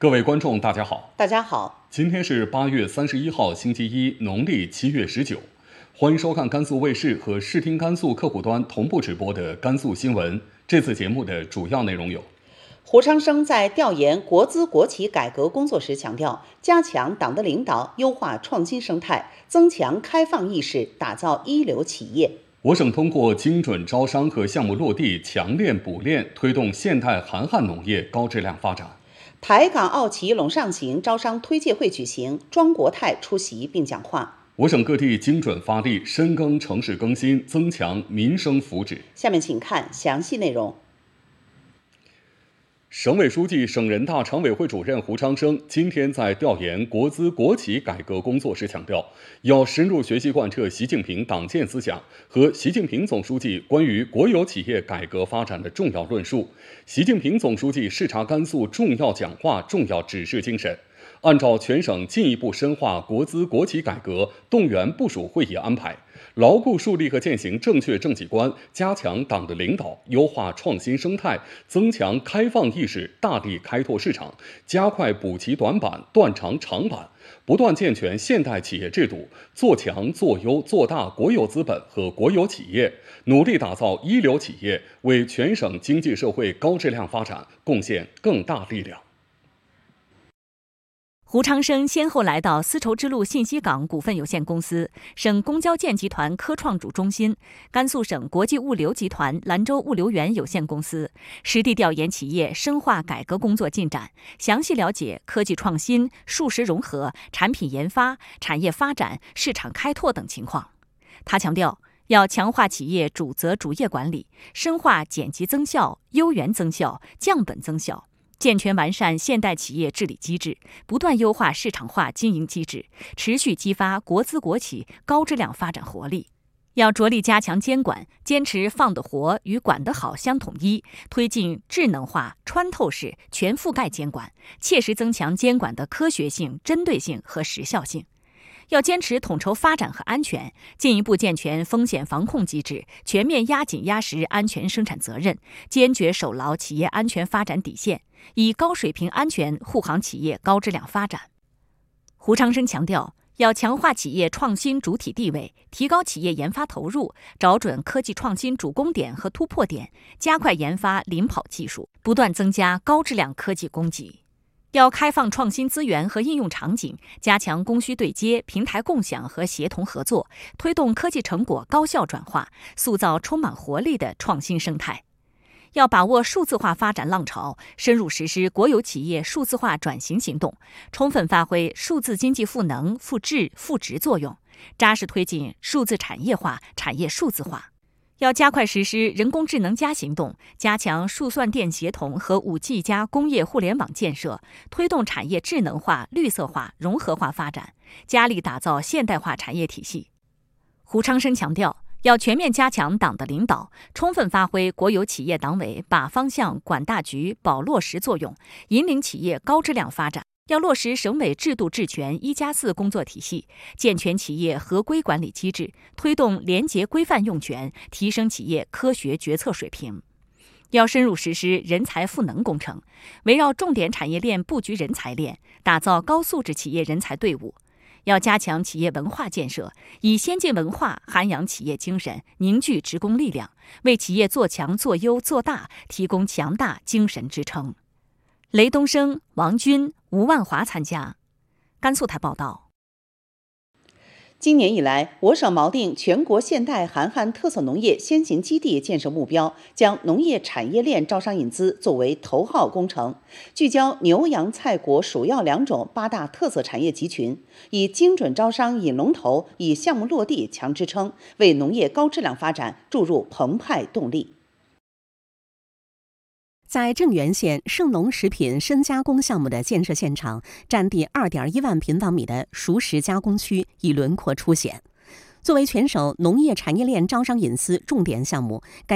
各位观众，大家好。 大家好， 今天是8月31号，星期一，农历7月19。欢迎收看甘肃卫视和视听甘肃客户端同步直播的甘肃新闻。这次节目的主要内容有： 胡昌生在调研国资国企改革工作时强调，加强党的领导，优化创新生态，增强开放意识，打造一流企业。 我省通过精准招商和项目落地，强链补链，推动现代含旱农业高质量发展。 台港澳企陇上行招商推介会举行，庄国泰出席并讲话。 我省各地精准发力，深耕城市更新，增强民生福祉。 下面请看详细内容。 省委书记、省人大常委会主任胡昌生今天在调研国资国企改革工作时强调，要深入学习贯彻习近平党建思想和习近平总书记关于国有企业改革发展的重要论述，习近平总书记视察甘肃重要讲话、重要指示精神，按照全省进一步深化国资国企改革动员部署会议安排，牢固树立和践行正确政绩观，加强党的领导，优化创新生态，增强开放意识，大力开拓市场，加快补齐短板，断长长板，不断健全现代企业制度，做强做优做大国有资本和国有企业，努力打造一流企业，为全省经济社会高质量发展贡献更大力量。 胡昌生先后来到丝绸之路信息港股份有限公司、省公交建集团科创主中心、甘肃省国际物流集团兰州物流园有限公司，实地调研企业深化改革工作进展，详细了解科技创新、数实融合、产品研发、产业发展、市场开拓等情况。他强调，要强化企业主责主业管理，深化减级增效、优源增效、降本增效，健全完善现代企业治理机制，不断优化市场化经营机制，持续激发国资国企高质量发展活力。要着力加强监管，坚持放得活与管得好相统一，推进智能化、穿透式、全覆盖监管，切实增强监管的科学性、针对性和时效性。要坚持统筹发展和安全，进一步健全风险防控机制，全面压紧压实安全生产责任，坚决守牢企业安全发展底线，以高水平安全护航企业高质量发展。胡昌生强调，要强化企业创新主体地位，提高企业研发投入，找准科技创新主攻点和突破点，加快研发领跑技术，不断增加高质量科技供给。要开放创新资源和应用场景，加强供需对接、平台共享和协同合作，推动科技成果高效转化，塑造充满活力的创新生态。要把握数字化发展浪潮，深入实施国有企业数字化转型行动，充分发挥数字经济赋能、赋智、赋值作用，扎实推进数字产业化、产业数字化。要加快实施人工智能行动，加强数算电协同和5G+ 工业互联网建设，推动产业智能化、绿色化、融合化发展，加力打造现代化产业体系。胡昌生强调，要全面加强党的领导，充分发挥国有企业党委把方向、管大局、保落实作用，引领企业高质量发展。要落实省委制度治权1+4工作体系，健全企业合规管理机制，推动廉洁规范用权，提升企业科学决策水平。要深入实施人才赋能工程，围绕重点产业链布局人才链，打造高素质企业人才队伍。要加强企业文化建设，以先进文化涵养企业精神，凝聚职工力量，为企业做强做优做大提供强大精神支撑。雷东升、王军、吴万华参加。甘肃台报道。 今年以来，我省锚定全国现代含旱特色农业先行基地建设目标，将农业产业链招商引资作为头号工程，聚焦牛羊菜果属药两种8大特色产业集群，以精准招商引龙头，以项目落地强支撑，为农业高质量发展注入澎湃动力。 在正源县盛农食品深加工项目的建设现场，占地2.1万平方米的熟食加工区已轮廓初显。作为全省农业产业链招商引资重点项目，该